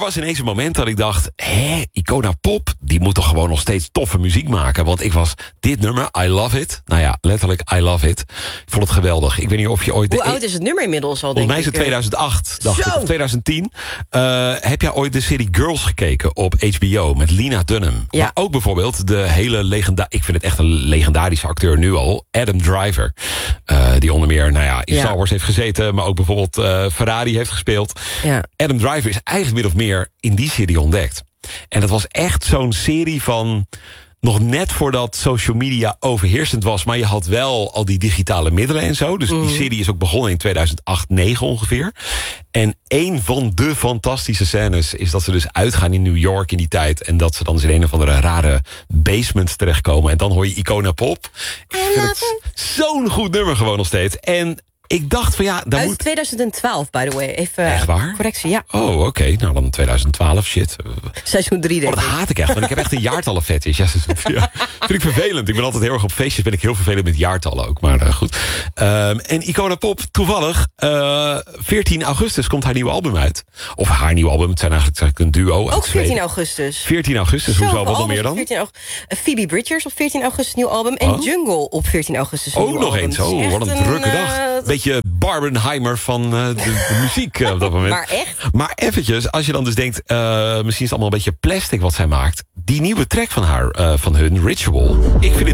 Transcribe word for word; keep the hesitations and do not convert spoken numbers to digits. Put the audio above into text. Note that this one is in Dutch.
was ineens een moment dat ik dacht... hé, Icona Pop, die moet toch gewoon nog steeds toffe muziek maken. Want ik was dit nummer, I Love It. Nou ja, letterlijk, I Love It. Ik vond het geweldig. Ik weet niet of je ooit... Hoe de... oud is het nummer inmiddels al, denk Volgens mij is het ik? tweeduizend acht, dacht Zo. ik. Of twintig tien. Uh, heb jij ooit de serie Girls gekeken op H B O met Lena Dunham? Ja. Maar ook bijvoorbeeld de hele legenda... Ik vind het echt een legendarische acteur nu al. Adam Driver. Uh, die onder meer nou ja, in Ja. Star Wars heeft gezeten. Maar ook bijvoorbeeld uh, Ferrari heeft gespeeld. Ja. Adam Driver is eigenlijk min of meer in die serie ontdekt. En dat was echt zo'n serie van... nog net voordat social media overheersend was... maar je had wel al die digitale middelen en zo. Dus Mm. die serie is ook begonnen in tweeduizend acht, negen ongeveer. En een van de fantastische scènes... is dat ze dus uitgaan in New York in die tijd... en dat ze dan eens in een of andere rare basement terechtkomen. En dan hoor je Icona Pop. Ik vind het zo'n goed nummer gewoon nog steeds. En... ik dacht van ja, daar Uit moet... twintig twaalf, by the way. Even Echt waar? correctie, ja. Oh, oké. Okay. Nou, dan twintig twaalf, shit. Seizoen drie, denk Oh, dat ik. haat ik echt, want ik heb echt een jaartallen fetish. Ja, ja, vind ik vervelend. Ik ben altijd heel erg op feestjes, ben ik heel vervelend met jaartallen ook. Maar uh, goed. Um, en Icona Pop, toevallig, uh, veertien augustus komt haar nieuwe album uit. Of haar nieuwe album, het zijn eigenlijk, eigenlijk een duo. Ook veertien augustus. veertien augustus, hoezo, wat nog meer dan? veertien augustus. Phoebe Bridgers op veertien augustus nieuw album. En Oh. Jungle op veertien augustus Ook nieuw nog album. eens. Het is Oh, echt wat een drukke uh, dag. Beetje Barbenheimer van uh, de, de muziek uh, op dat moment. Maar echt? Maar eventjes, als je dan dus denkt... Uh, misschien is het allemaal een beetje plastic wat zij maakt. Die nieuwe track van haar, uh, van hun, Ritual. Ik vind het